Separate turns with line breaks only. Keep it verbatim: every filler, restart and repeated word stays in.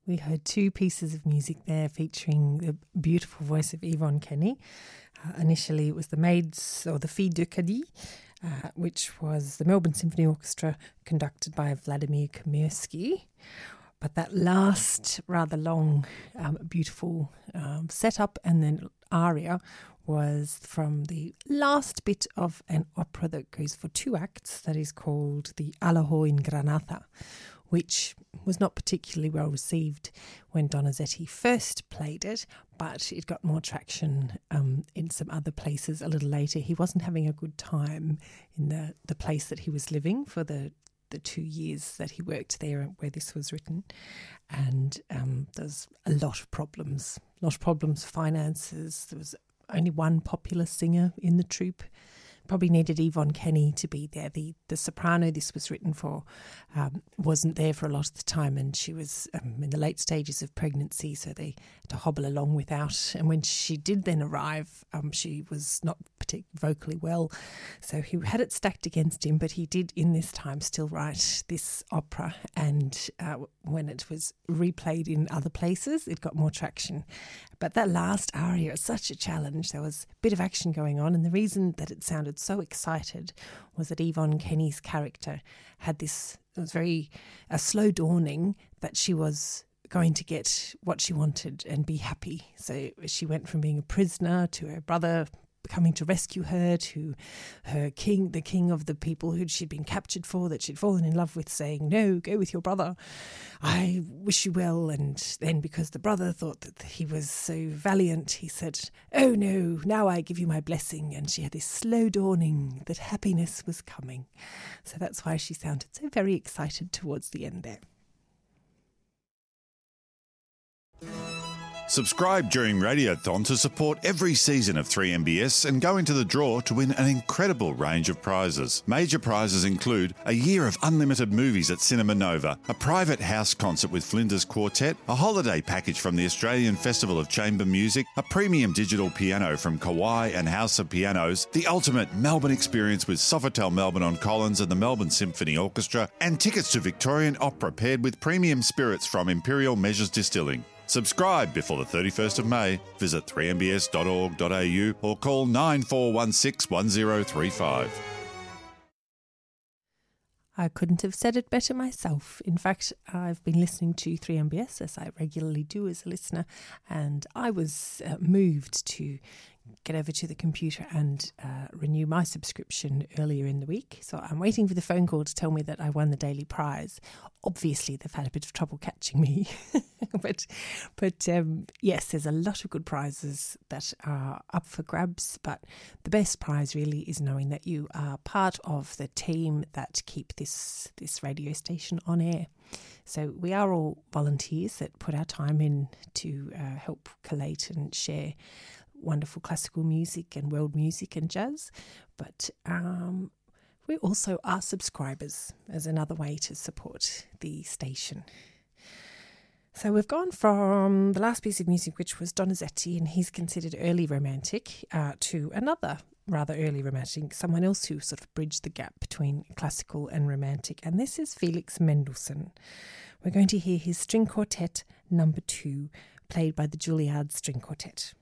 We heard two pieces of music there featuring the beautiful voice of Yvonne Kenny. Uh, initially, it was the Maids, or the Filles de Cadix, uh, which was the Melbourne Symphony Orchestra conducted by Vladimir Kamirsky. But that last rather long, um, beautiful um, setup and then aria was from the last bit of an opera that goes for two acts that is called the Alajo in Granada, which was not particularly well received when Donizetti first played it, but it got more traction um, in some other places a little later. He wasn't having a good time in the, the place that he was living for the, the two years that he worked there where this was written. And um, there's a lot of problems, a lot of problems, finances. There was only one popular singer in the troupe. Probably needed Yvonne Kenny to be there. The the soprano this was written for um, wasn't there for a lot of the time, and she was um, in the late stages of pregnancy, so they had to hobble along without. And when she did then arrive, um, she was not particularly vocally well, so he had it stacked against him, but he did in this time still write this opera, and uh, when it was replayed in other places, it got more traction. But that last aria was such a challenge. There was a bit of action going on, and the reason that it sounded so excited was that Yvonne Kenny's character had this, it was very a slow dawning that she was going to get what she wanted and be happy. So she went from being a prisoner to her brother coming to rescue her, to her king, the king of the people who she'd been captured for, that she'd fallen in love with, saying, "No, go with your brother. I wish you well." And then because the brother thought that he was so valiant, he said, "Oh no, now I give you my blessing." And she had this slow dawning that happiness was coming. So that's why she sounded so very excited towards the end there.
Subscribe during Radiothon to support every season of three M B S and go into the draw to win an incredible range of prizes. Major prizes include a year of unlimited movies at Cinema Nova, a private house concert with Flinders Quartet, a holiday package from the Australian Festival of Chamber Music, a premium digital piano from Kawai and House of Pianos, the ultimate Melbourne experience with Sofitel Melbourne on Collins and the Melbourne Symphony Orchestra, and tickets to Victorian Opera paired with premium spirits from Imperial Measures Distilling. Subscribe before the thirty-first of May. Visit three m b s dot org dot a u or call nine four one six one zero three five.
I couldn't have said it better myself. In fact, I've been listening to three M B S, as I regularly do as a listener, and I was uh, moved to get over to the computer and uh, renew my subscription earlier in the week. So I'm waiting for the phone call to tell me that I won the daily prize. Obviously, they've had a bit of trouble catching me. but but um, yes, there's a lot of good prizes that are up for grabs. But the best prize really is knowing that you are part of the team that keep this, this radio station on air. So we are all volunteers that put our time in to uh, help collate and share wonderful classical music and world music and jazz, but um, we also are subscribers as another way to support the station. So we've gone from the last piece of music, which was Donizetti, and he's considered early romantic, uh, to another rather early romantic, someone else who sort of bridged the gap between classical and romantic, and this is Felix Mendelssohn. We're going to hear his string quartet number two, played by the Juilliard String Quartet.